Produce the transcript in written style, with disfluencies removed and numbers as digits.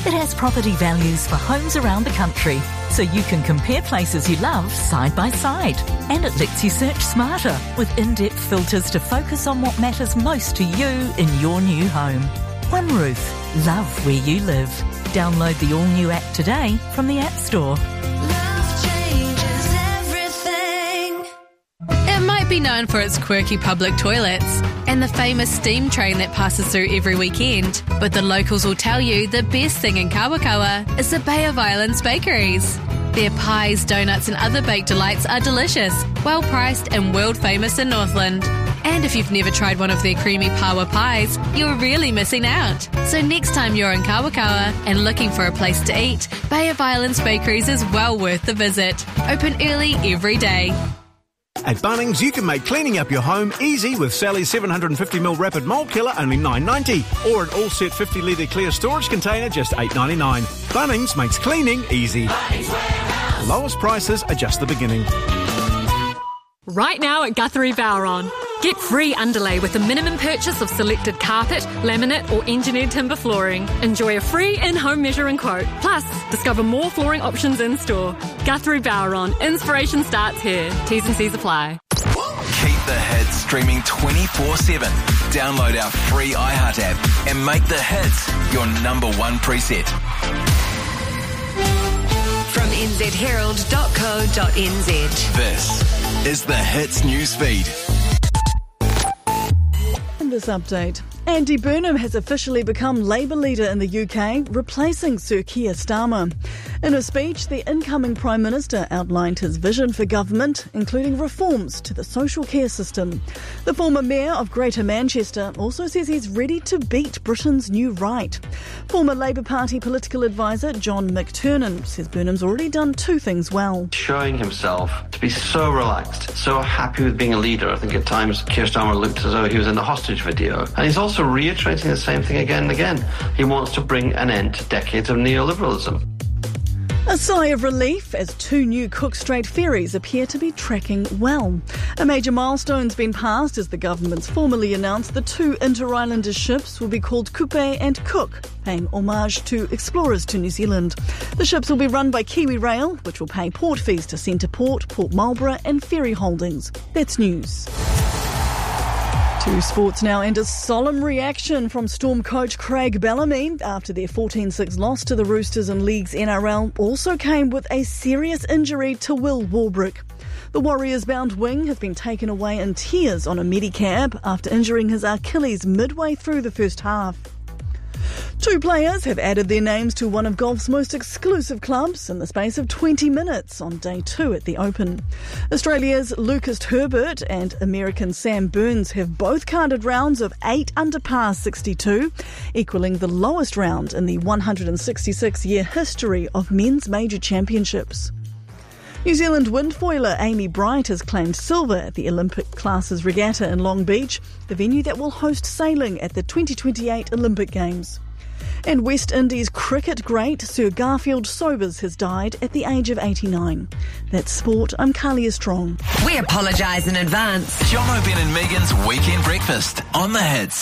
It has property values for homes around the country, so you can compare places you love side by side. And it lets you search smarter with in-depth filters to focus on what matters most to you in your new home. One Roof. Love where you live. Download the all-new app today from the App Store. Love changes everything. It might be known for its quirky public toilets and the famous steam train that passes through every weekend, but the locals will tell you the best thing in Kawakawa is the Bay of Islands bakeries. Their pies, donuts and other baked delights are delicious, well priced and world famous in Northland. And if you've never tried one of their creamy pawa pies, you're really missing out. So next time you're in Kawakawa and looking for a place to eat, Bay of Islands Bakeries is well worth the visit. Open early every day. At Bunnings, you can make cleaning up your home easy with Sally's 750ml Rapid Mold Killer, only $9.90. Or an all-set 50 litre clear storage container, just $8.99. Bunnings makes cleaning easy. Bunnings Warehouse. Lowest prices are just the beginning. Right now at Guthrie Bowron. Get free underlay with a minimum purchase of selected carpet, laminate or engineered timber flooring. Enjoy a free in-home measuring quote. Plus, discover more flooring options in-store. Guthrie Bowron. Inspiration starts here. T's and C's apply. Keep the hits streaming 24/7. Download our free iHeart app and make the hits your number one preset. From nzherald.co.nz. This is the Hits newsfeed. In this update, Andy Burnham has officially become Labour leader in the UK, replacing Sir Keir Starmer. In a speech, the incoming Prime Minister outlined his vision for government, including reforms to the social care system. The former Mayor of Greater Manchester also says he's ready to beat Britain's new right. Former Labour Party political advisor John McTernan says Burnham's already done two things well. Showing himself to be so relaxed, so happy with being a leader. I think at times Keir Starmer looked as though he was in the hostage video. And he's also reiterating the same thing again and again. He wants to bring an end to decades of neoliberalism. A sigh of relief as two new Cook Strait ferries appear to be tracking well. A major milestone's been passed as the government's formally announced the two Inter-Islander ships will be called Kupe and Cook, paying homage to explorers to New Zealand. The ships will be run by Kiwi Rail, which will pay port fees to Centreport, Port Marlborough and Ferry Holdings. That's news. To sports now, and a solemn reaction from Storm coach Craig Bellamy after their 14-6 loss to the Roosters in League's NRL also came with a serious injury to Will Warbrick. The Warriors-bound wing has been taken away in tears on a Medicab after injuring his Achilles midway through the first half. Two players have added their names to one of golf's most exclusive clubs in the space of 20 minutes on day 2 at the Open. Australia's Lucas Herbert and American Sam Burns have both carded rounds of 8 under par 62, equalling the lowest round in the 166-year history of men's major championships. New Zealand windfoiler Amy Bright has claimed silver at the Olympic Classes Regatta in Long Beach, the venue that will host sailing at the 2028 Olympic Games. And West Indies cricket great Sir Garfield Sobers has died at the age of 89. That's sport. I'm Kalia Strong. We apologise in advance. John O'Brien and Megan's Weekend Breakfast on the Hits.